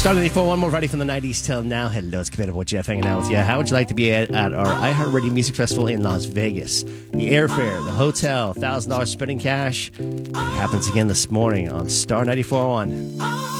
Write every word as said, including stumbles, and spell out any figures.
Star ninety-four, one more ready from the nineties till now. Hello, it's Committed with Jeff hanging out with you. How would you like to be at, at our iHeartRadio Music Festival in Las Vegas? The airfare, the hotel, one thousand dollars spending cash. It happens again this morning on Star ninety-four point one.